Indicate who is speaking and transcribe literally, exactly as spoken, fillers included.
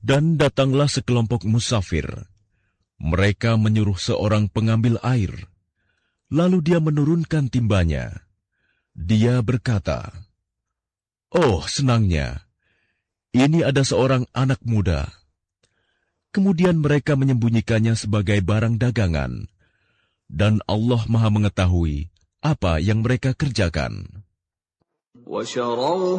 Speaker 1: Dan datanglah sekelompok musafir. Mereka menyuruh seorang pengambil air. Lalu dia menurunkan timbanya. Dia berkata, "Oh, senangnya, ini ada seorang anak muda." Kemudian mereka menyembunyikannya sebagai barang dagangan. Dan Allah Maha mengetahui apa yang mereka kerjakan.